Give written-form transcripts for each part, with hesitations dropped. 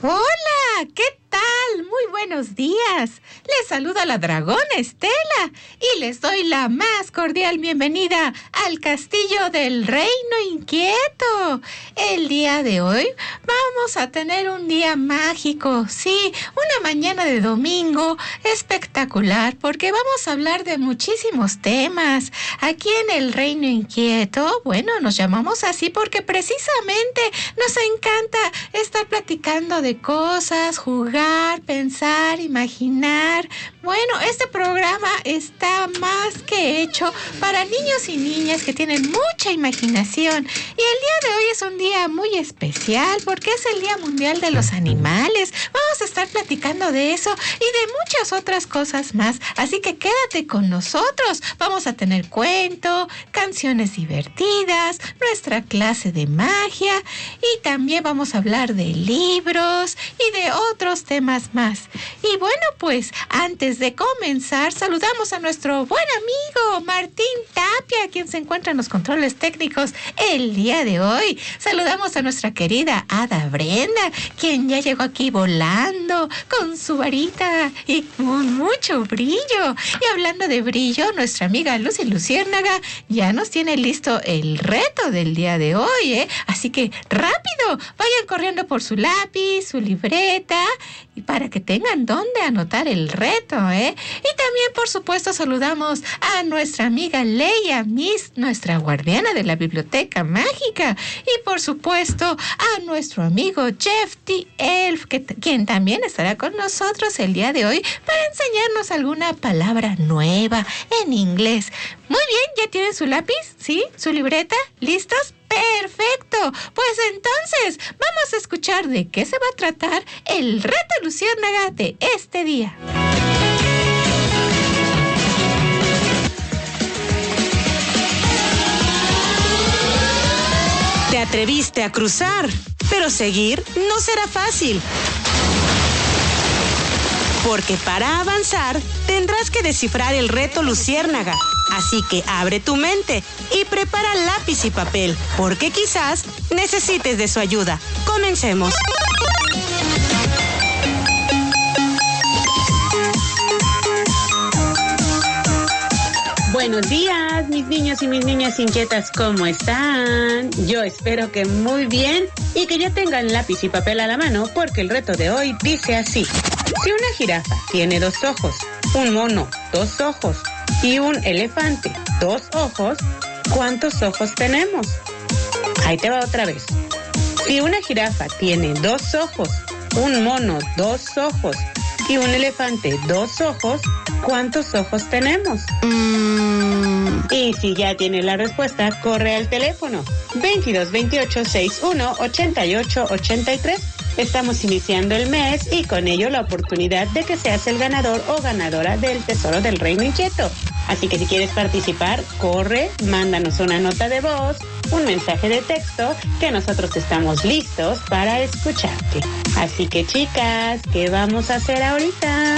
Hola, ¿qué tal? Muy buenos días. Les saluda la dragona Estela y les doy la más cordial bienvenida al Castillo del Reino Inquieto. El día de hoy vamos a tener un día mágico, sí, una mañana de domingo espectacular porque vamos a hablar de muchísimos temas. Aquí en el Reino Inquieto, bueno, nos llamamos así porque precisamente nos encanta estar platicando de cosas, jugar, pensar, imaginar. Bueno, este programa está más que hecho para niños y niñas que tienen mucha imaginación. Y el día de hoy es un día muy especial porque es el Día Mundial de los Animales. Vamos a estar platicando de eso y de muchas otras cosas más. Así que quédate con nosotros. Vamos a tener cuento, canciones divertidas, nuestra clase de magia y también vamos a hablar de libros y de otros temas más. Y bueno, pues antes de comenzar, saludamos a nuestro buen amigo Martín Tapia, quien se encuentra en los controles técnicos el día de hoy. Saludamos a nuestra querida Hada Brenda, quien ya llegó aquí volando con su varita y con mucho brillo. Y hablando de brillo, nuestra amiga Lucy Luciérnaga ya nos tiene listo el reto del día de hoy, ¿eh? Así que rápido, vayan corriendo por su lápiz, su libreta, y para que tengan dónde anotar el reto, ¿eh? Y también, por supuesto, saludamos a nuestra amiga Leia Miss, nuestra guardiana de la Biblioteca Mágica. Y, por supuesto, a nuestro amigo Jeff the Elf, quien también estará con nosotros el día de hoy para enseñarnos alguna palabra nueva en inglés. Muy bien, ¿ya tienen su lápiz? ¿Sí? ¿Su libreta? ¿Listos? ¡Perfecto! Pues entonces, vamos a escuchar de qué se va a tratar el reto luciérnaga de este día. Te atreviste a cruzar, pero seguir no será fácil. Porque para avanzar, tendrás que descifrar el reto luciérnaga. Así que abre tu mente y prepara lápiz y papel, porque quizás necesites de su ayuda. Comencemos. Buenos días, mis niños y mis niñas inquietas, ¿cómo están? Yo espero que muy bien y que ya tengan lápiz y papel a la mano, porque el reto de hoy dice así. Si una jirafa tiene 2 ojos, un mono 2 ojos y un elefante 2 ojos, ¿cuántos ojos tenemos? Ahí te va otra vez. Si una jirafa tiene 2 ojos, un mono 2 ojos y un elefante 2 ojos, ¿cuántos ojos tenemos? Y si ya tienes la respuesta, corre al teléfono 22 28 61 88 83. Estamos iniciando el mes y con ello la oportunidad de que seas el ganador o ganadora del Tesoro del Reino Inquieto. Así que si quieres participar, corre, mándanos una nota de voz, un mensaje de texto, que nosotros estamos listos para escucharte. Así que chicas, ¿qué vamos a hacer ahorita?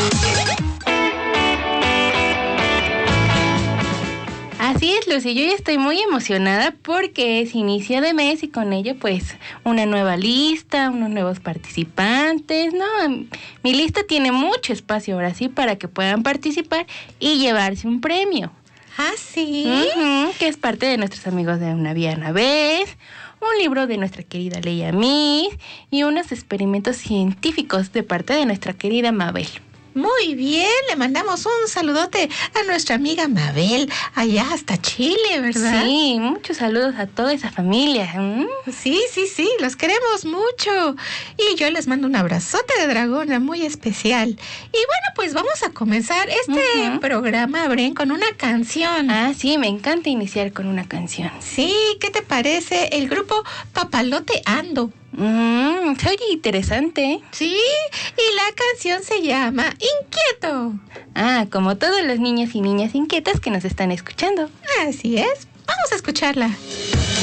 Así es, Lucy, yo ya estoy muy emocionada porque es inicio de mes y con ello pues una nueva lista, unos nuevos participantes, ¿no? Mi lista tiene mucho espacio ahora sí para que puedan participar y llevarse un premio. ¿Ah, sí? Que es parte de nuestros amigos de Una Vía una Vez, un libro de nuestra querida Leia Miss y unos experimentos científicos de parte de nuestra querida Mabel. Muy bien, le mandamos un saludote a nuestra amiga Mabel, allá hasta Chile, ¿verdad? Sí, muchos saludos a toda esa familia. Sí, los queremos mucho. Y yo les mando un abrazote de dragona muy especial. Y bueno, pues vamos a comenzar este programa, Bren, con una canción. Ah, sí, me encanta iniciar con una canción. Sí, ¿qué te parece el grupo Papalote Ando? Se oye interesante. Sí, y la canción se llama Inquieto. Ah, como todos los niños y niñas inquietas que nos están escuchando. Así es, vamos a escucharla.